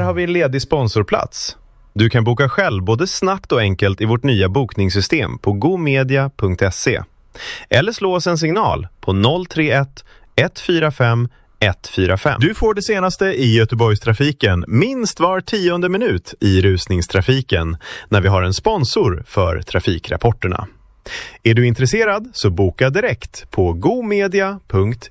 har vi en ledig sponsorplats. Du kan boka själv både snabbt och enkelt i vårt nya bokningssystem på gomedia.se. Eller slå oss en signal på 031 145 145. Du får det senaste i Göteborgstrafiken minst var 10:e minut i rusningstrafiken när vi har en sponsor för trafikrapporterna. Är du intresserad så boka direkt på gomedia.se.